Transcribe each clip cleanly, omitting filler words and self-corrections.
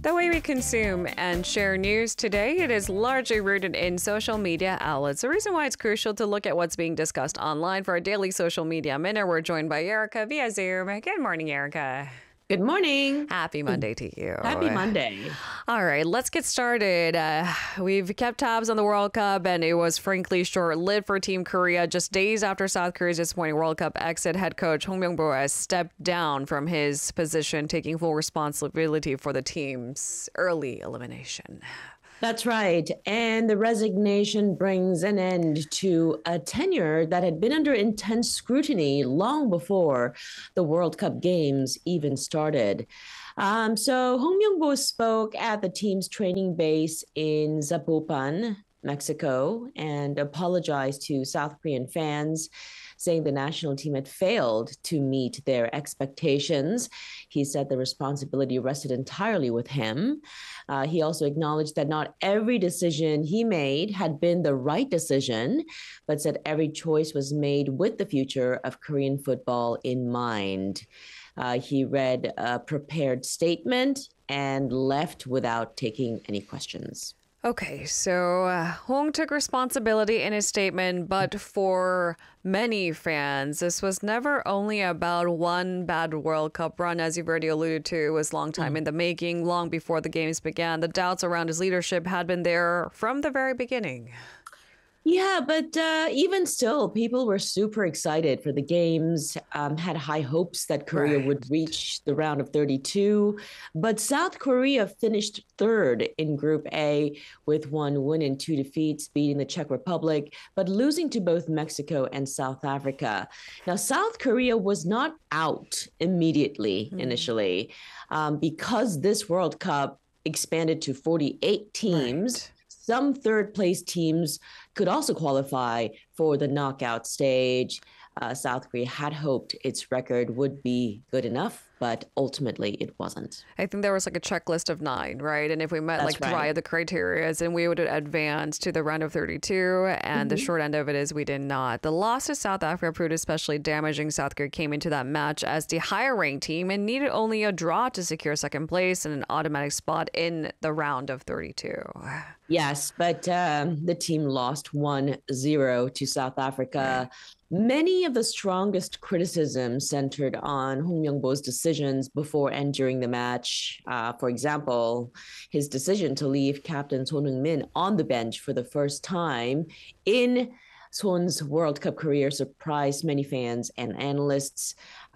The way we consume and share news today, it is largely rooted in social media outlets. The reason why it's crucial to look at what's being discussed online. For our daily social media minute, we're joined by Erica via Zoom. Good morning, Erica. Good morning. Happy Monday to you. Happy Monday. All right, let's get started. We've kept tabs on the World Cup, and it was frankly short-lived for Team Korea. Just days after South Korea's disappointing World Cup exit, head coach Hong Myung-bo has stepped down from his position, taking full responsibility for the team's early elimination. That's right. And the resignation brings an end to a tenure that had been under intense scrutiny long before the World Cup games even started. So Hong Myung-bo spoke at the team's training base in Zapopan, Mexico, and apologized to South Korean fans, saying the national team had failed to meet their expectations. He said the responsibility rested entirely with him. He also acknowledged that not every decision he made had been the right decision, but said every choice was made with the future of Korean football in mind. He read a prepared statement and left without taking any questions. Okay, so Hong took responsibility in his statement, but for many fans, this was never only about one bad World Cup run. As you've already alluded to, it was long time in the making, long before the games began. The doubts around his leadership had been there from the very beginning. Yeah, but even still, people were super excited for the games, had high hopes that Korea would reach the round of 32. But South Korea finished third in Group A with 1 win and 2 defeats, beating the Czech Republic, but losing to both Mexico and South Africa. Now, South Korea was not out immediately initially because this World Cup expanded to 48 teams. Right. Some third-place teams could also qualify for the knockout stage. South Korea had hoped its record would be good enough, but ultimately it wasn't. I think there was like a checklist of 9, right? And if we met three of the criteria, then we would advance to the round of 32. And the short end of it is we did not. The loss to South Africa proved especially damaging. South Korea came into that match as the higher-ranked team and needed only a draw to secure second place and an automatic spot in the round of 32. Yes, but the team lost 1-0 to South Africa. Many of the strongest criticisms centered on Hong Myung-bo's decisions before and during the match. For example, his decision to leave captain Son Heung-min on the bench for the first time in Son's World Cup career surprised many fans and analysts.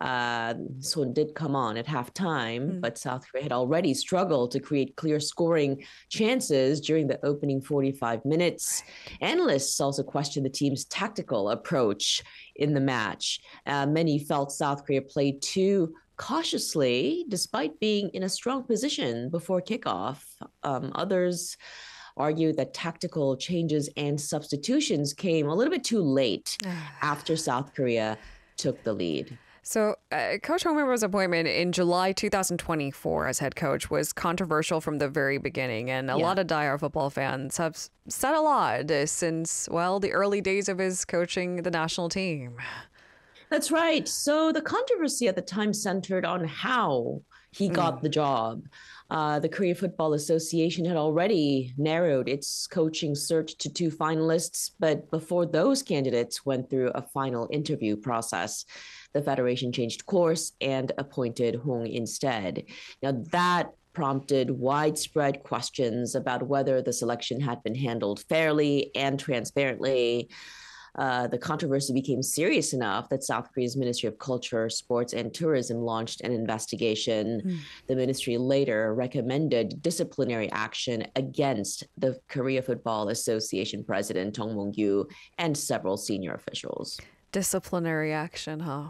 Son did come on at halftime, but South Korea had already struggled to create clear scoring chances during the opening 45 minutes. Analysts also questioned the team's tactical approach in the match. Many felt South Korea played too cautiously, despite being in a strong position before kickoff. Others argued that tactical changes and substitutions came a little bit too late after South Korea took the lead. So Coach Hong Myung-bo's appointment in July 2024 as head coach was controversial from the very beginning. And a lot of diehard football fans have said a lot since, well, the early days of his coaching the national team. That's right. So the controversy at the time centered on how he got the job. The Korea Football Association had already narrowed its coaching search to 2 finalists, but before those candidates went through a final interview process, the federation changed course and appointed Hong instead. Now, that prompted widespread questions about whether the selection had been handled fairly and transparently. The controversy became serious enough that South Korea's Ministry of Culture, Sports, and Tourism launched an investigation. The ministry later recommended disciplinary action against the Korea Football Association president, Jung Mong-gyu, and several senior officials. Disciplinary action, huh?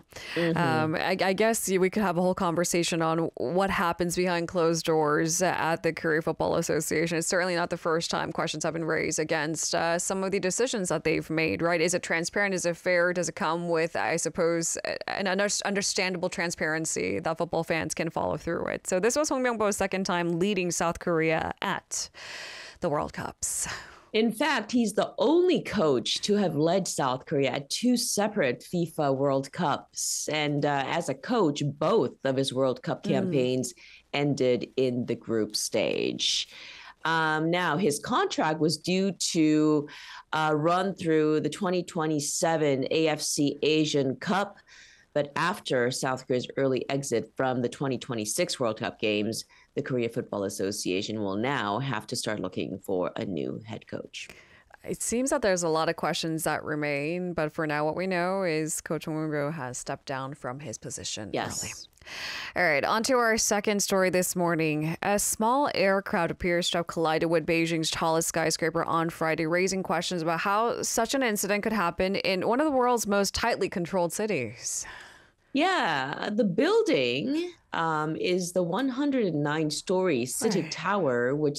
I guess we could have a whole conversation on what happens behind closed doors at the Korea Football Association. It's certainly not the first time questions have been raised against some of the decisions that they've made, right? Is it transparent? Is it fair? Does it come with, I suppose, an understandable transparency that football fans can follow through it? So this was Hong Myung-bo's second time leading South Korea at the World Cups. In fact, he's the only coach to have led South Korea at two separate FIFA World Cups. And as a coach, both of his World Cup campaigns ended in the group stage. Now, his contract was due to run through the 2027 AFC Asian Cup. But after South Korea's early exit from the 2026 World Cup games, the Korea Football Association will now have to start looking for a new head coach. It seems that there's a lot of questions that remain, but for now, what we know is Coach Woo has stepped down from his position early. All right, on to our second story this morning. A small aircraft appears to have collided with Beijing's tallest skyscraper on Friday, raising questions about how such an incident could happen in one of the world's most tightly controlled cities. Yeah, the building is the 109-story CITIC Tower, which